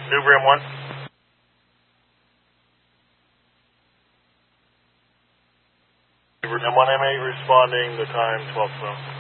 Uber M1. Uber M1 M8 responding, the time 12:12.